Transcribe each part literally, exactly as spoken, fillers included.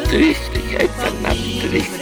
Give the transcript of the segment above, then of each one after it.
triestigheid van Maastricht.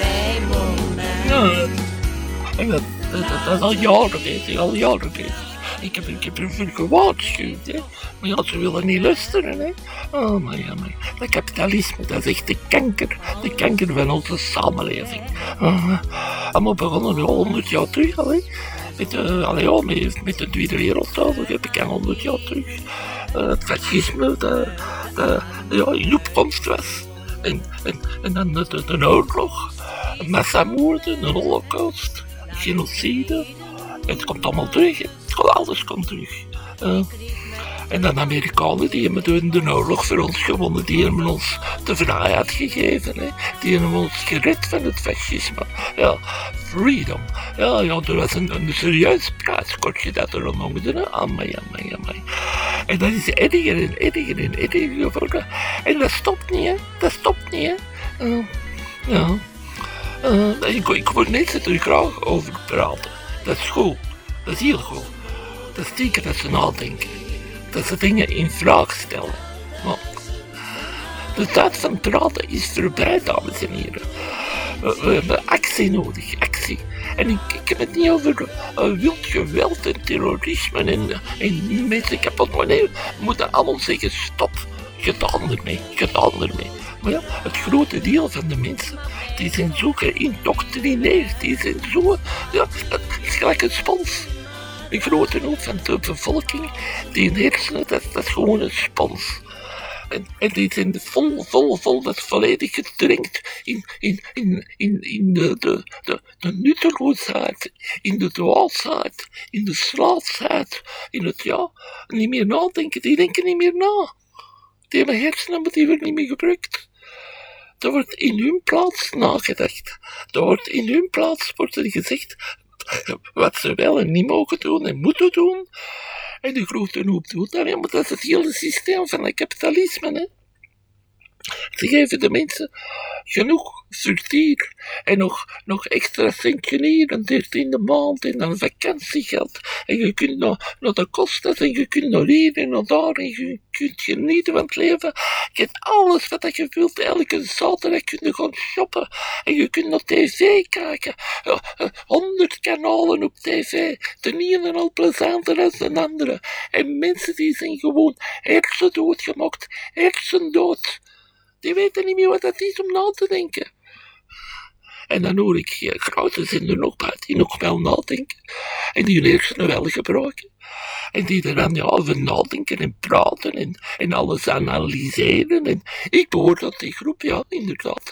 Ja, en dat, dat, dat, dat is al jaren bezig, al jaren bezig. Ik heb, ik heb ervoor gewaarschuwd, hè. Maar ja, ze willen niet luisteren, hè. Oh, maar ja, maar dat kapitalisme, dat is echt de kanker, de kanker van onze samenleving. Uh, allemaal begonnen al honderd jaar terug, al, hè. Met, uh, allee, ja, met, met de Tweede Wereldoorlog heb ik al honderd jaar terug. Uh, het fascisme, dat, dat ja, in opkomst was. En, en, en dan de, de, de oorlog, massamoorden, de holocaust, genocide. Het komt allemaal terug, hè. Alles komt terug. Uh, en dan de Amerikanen, die hebben de, de oorlog voor ons gewonnen, die hebben ons de vrijheid gegeven, hè. Die hebben ons gered van het fascisme. Ja, freedom. Ja, ja, er was een, een serieus prijskortje dat er noemde, hè. Amai, amai, amai. En dat is erger en erger en erger geworden. En dat stopt niet, hè. Dat stopt niet, hè. Uh, ja. Uh, ik, ik wil net er graag over praten. Dat is goed. Dat is heel goed. Dat is zeker dat ze nadenken. Dat ze dingen in vraag stellen. Maar de tijd van praten is voorbij, dames en heren. We, we hebben actie nodig, actie. En ik, ik heb het niet over uh, wild geweld en terrorisme en, en mensen kapot. Maar nee, we moeten allemaal zeggen stop. Gedaan ermee, gedaan ermee. Maar ja, het grote deel van de mensen, die zijn zo geïndoctrineerd, die zijn zo, ja, het is gelijk een spons. Een grote hoop van de bevolking, die in hersenen, dat, dat is gewoon een spons. En, en die zijn vol, vol, vol, dat volledig gedrenkt in, in, in, in, in de, de, de, de nutteloosheid, in de dwaasheid, in de slaafsheid, in het, ja, niet meer nadenken, die denken niet meer na. Die hebben hersenen, maar die worden niet meer gebruikt. Er wordt in hun plaats nagedacht. Er wordt in hun plaats wordt er gezegd wat ze wel en niet mogen doen en moeten doen. En de grote hoop doet dat, maar dat is het hele systeem van het kapitalisme, hè. Ze geven de mensen genoeg vertier en nog, nog extra centje hier, een dertiende maand en dan vakantiegeld. En je kunt naar, naar de kosten en je kunt naar hier en naar daar en je kunt genieten van het leven. Je hebt alles wat je wilt, elke zaterdag kun je gaan shoppen. En je kunt naar tv kijken, honderd kanalen op tv, de ene al plezanter dan de andere. En mensen die zijn gewoon hersendood gemaakt, hersendood. Die weten niet meer wat dat is om na te denken. En dan hoor ik ja, grote zijn er nog bij die nog wel nadenken. En die hun hersenen wel gebruiken. En die er dan ja, over nadenken en praten en, en alles analyseren. En ik behoor tot die groep, ja, inderdaad.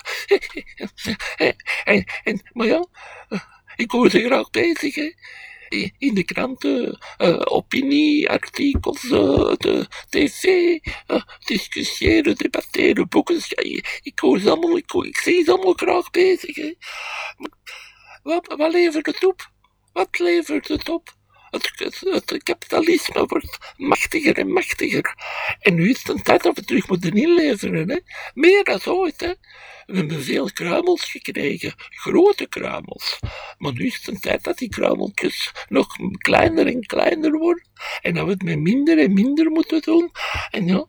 en, en, maar ja, ik hoor ze graag bezig, hè. In de kranten, uh, opinie, artikels, uh, de tv, uh, discussiëren, debatteren, boeken. Ik hoor ze allemaal, ik, hoor, ik zie ze allemaal graag bezig. Hè. Wat, wat levert het op? Wat levert het op? Het, het, het kapitalisme wordt machtiger en machtiger. En nu is het een tijd dat we terug moeten inleveren. Hè. Meer dan ooit. Hè. We hebben veel kruimels gekregen, grote kruimels. Maar nu is het een tijd dat die kruimeltjes nog kleiner en kleiner worden. En dat we het met minder en minder moeten doen. En ja,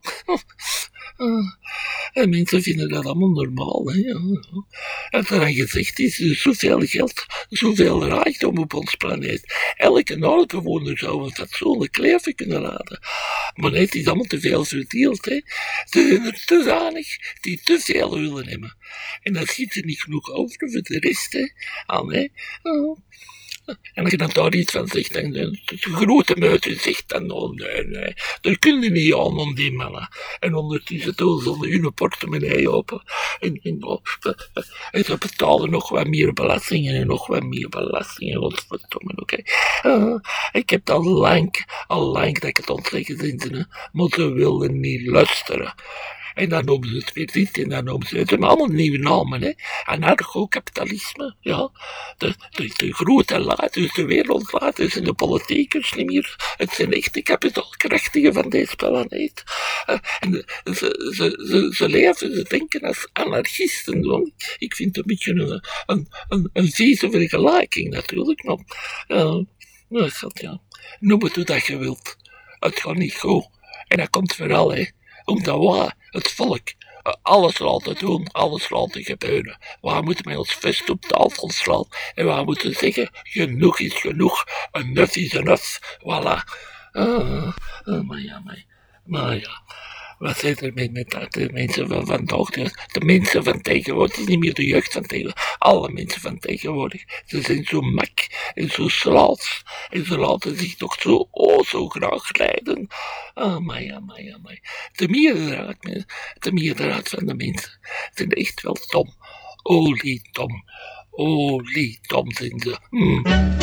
en mensen vinden dat allemaal normaal. Hè. Ja. En dan gezegd is er zoveel geld, zoveel rijkdom op ons planeet. Elke aardbewoner zou een fatsoenlijk leven kunnen laten. Maar nee, het is allemaal te veel verdeeld. Hè. Er zijn er te weinig die te veel willen hebben. En dat schiet er niet genoeg over voor de rest, hè. Aan, hè. Oh. En als je dan daar iets van zegt, dan de grote meute zegt dan, oh nee, nee, daar kun je niet aan om die mannen. En ondertussen doen ze hun portemonnee open. En, en, en ze betalen nog wat meer belastingen en nog wat meer belastingen. Godverdomme, oké. Okay. Uh, ik heb al lang, al lang dat ik het ontzeggen zin, maar ze willen niet luisteren. En dan noemen ze het weer dit en dan noemen ze het. Ze hebben allemaal nieuwe namen, hè. Anarcho-kapitalisme, ja. De, de, de grote leiders, de wereldleiders en de politiekers niet meer. Het zijn echt de kapitaalkrachtigen van deze planeet. Uh, en de, ze, ze, ze, ze leven, ze denken als anarchisten. Hoor. Ik vind het een beetje een, een, een, een vieze vergelijking natuurlijk. Maar, uh, nou, God, ja. Noem het hoe dat je wilt. Het gaat niet goed. En dat komt vooral, hè. Omdat wij, het volk, uh, alles laten doen, alles laten gebeuren. We moeten met ons vest op tafel slaan en we moeten zeggen, genoeg is genoeg, enough is enough, voilà. Uh, uh, maar ja, maar, maar ja. Wat zit er met, met de mensen van vandaag? De, de mensen van tegenwoordig, het is niet meer de jeugd van tegenwoordig. Alle mensen van tegenwoordig. Ze zijn zo mak en zo slaats. En ze laten zich toch zo, oh, zo graag leiden. Ah, my, ah, my, ah, my. De meerderheid, de meerderheid van de mensen zijn echt wel dom. Oliedom. Oliedom zijn ze. Mm.